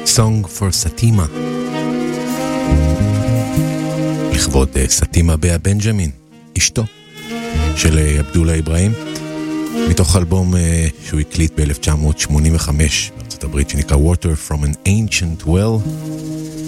Song for Satima, לכבוד סטימה ביה בנג'מין, אשתו של עבדולה איברהים, מתוך אלבום שהוא הקליט ב-1985 בארצות הברית שנקרא Water from an Ancient Well.